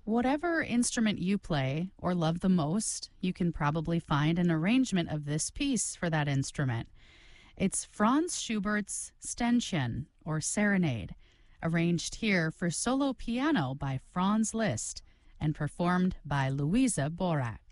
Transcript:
Whatever instrument you play or love the most, you can probably find an arrangement of this piece for that instrument. It's Franz Schubert's Ständchen, or Serenade, arranged here for solo piano by Franz Liszt and performed by Louisa Borack.